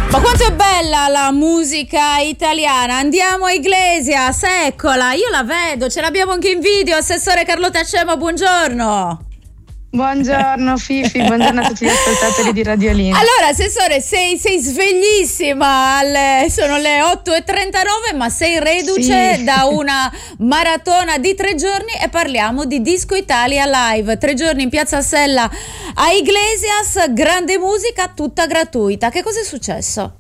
Ma quanto è bella la musica italiana. Andiamo a Iglesias, eccola, io la vedo, ce l'abbiamo anche in video. Assessore Carlotta Cema, buongiorno. Buongiorno Fifi, buongiorno a tutti gli ascoltatori di Radiolina. Allora, Assessore, sei sveglissima, sono le 8:39, ma sei reduce da una maratona di 3 giorni e parliamo di Disco Italia Live. 3 giorni in Piazza Sella a Iglesias, grande musica, tutta gratuita. Che cosa è successo?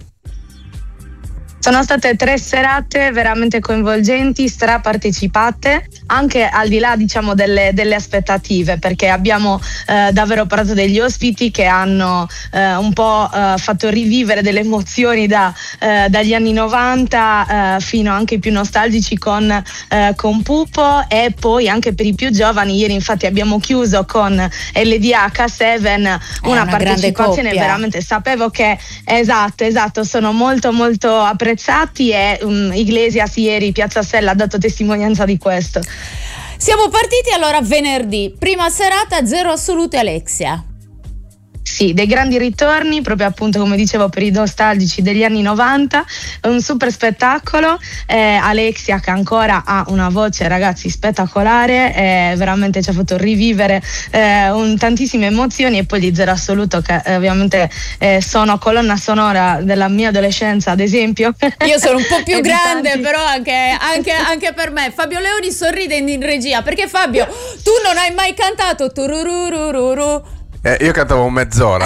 Sono state 3 serate veramente coinvolgenti, strapartecipate, anche al di là diciamo delle aspettative, perché abbiamo davvero parlato degli ospiti che hanno un po' fatto rivivere delle emozioni dagli anni 90 fino anche ai più nostalgici con Pupo, e poi anche per i più giovani. Ieri infatti abbiamo chiuso con LDH7, una partecipazione veramente, sapevo che esatto, sono molto apprezzati, e Iglesias ieri Piazza Sella ha dato testimonianza di questo. Siamo partiti allora venerdì, prima serata, Zero Assoluto e Alexia. Sì, dei grandi ritorni, proprio appunto come dicevo per i nostalgici degli anni 90, un super spettacolo. Alexia, che ancora ha una voce, ragazzi, spettacolare, veramente ci ha fatto rivivere tantissime emozioni, e poi di Zero Assoluto, che ovviamente sono colonna sonora della mia adolescenza, ad esempio. Io sono un po' più grande, però anche per me. Fabio Leoni sorride in regia, perché Fabio, tu non hai mai cantato turururururu? Io cantavo mezz'ora.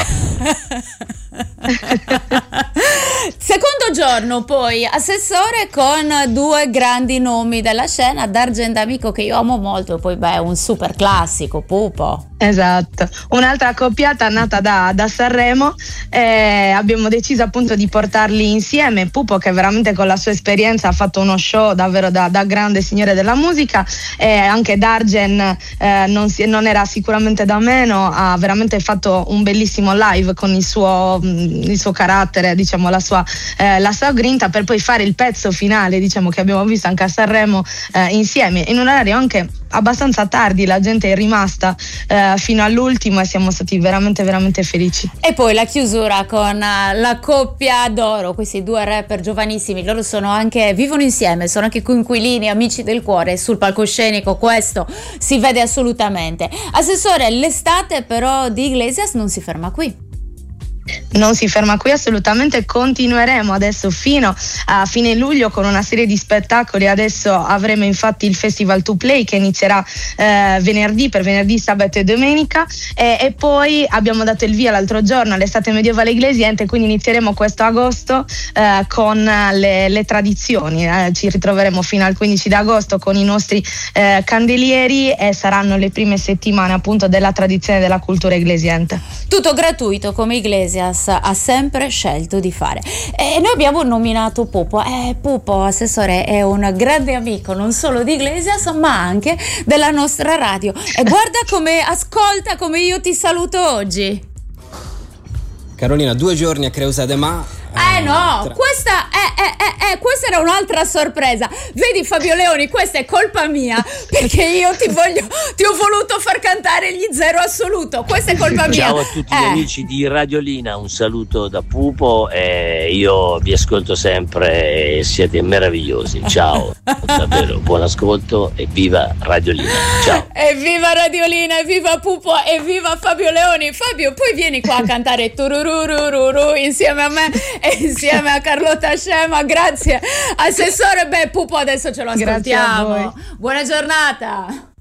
Secondo giorno poi, Assessore, con 2 grandi nomi della scena, Dargen D'Amico, che io amo molto, e poi un super classico, Pupo. Esatto, un'altra accoppiata nata da Sanremo. Abbiamo deciso appunto di portarli insieme. Pupo, che veramente con la sua esperienza ha fatto uno show davvero da grande signore della musica, anche Dargen non era sicuramente da meno, ha veramente fatto un bellissimo live con il suo carattere, diciamo la sua grinta, per poi fare il pezzo finale, diciamo, che abbiamo visto anche a Sanremo insieme, in un orario anche abbastanza tardi. La gente è rimasta fino all'ultimo e siamo stati veramente felici. E poi la chiusura con la coppia d'oro, questi 2 rapper giovanissimi. Loro vivono insieme, sono anche coinquilini, amici del cuore sul palcoscenico, questo si vede assolutamente. Assessore, l'estate però di Iglesias non si ferma qui. Non si ferma qui assolutamente, continueremo adesso fino a fine luglio con una serie di spettacoli. Adesso avremo infatti il Festival to Play, che inizierà venerdì, sabato e domenica, e poi abbiamo dato il via l'altro giorno all'estate medievale iglesiente, quindi inizieremo questo agosto con le tradizioni. Ci ritroveremo fino al 15 d'agosto con i nostri candelieri, e saranno le prime settimane appunto della tradizione della cultura iglesiente. Tutto gratuito, come Iglesias ha sempre scelto di fare. E noi abbiamo nominato Pupo. Pupo, Assessore, è un grande amico non solo di Iglesias ma anche della nostra radio, e guarda come ascolta, come io ti saluto oggi. Carolina, 2 giorni a Creusa de Mar. Questa era un'altra sorpresa. Vedi Fabio Leoni, questa è colpa mia, perché io ti ho voluto far cantare gli Zero Assoluto. Questa è colpa mia. Ciao a tutti gli amici di Radiolina, un saluto da Pupo, io vi ascolto sempre e siete meravigliosi. Ciao, davvero buon ascolto e viva Radiolina. Ciao. Evviva Radiolina, evviva Pupo, evviva Fabio Leoni. Fabio, poi vieni qua a cantare turururururu insieme a me e insieme a Carlotta Cema. Grazie Assessore. Pupo adesso ce lo ascoltiamo. Buona giornata.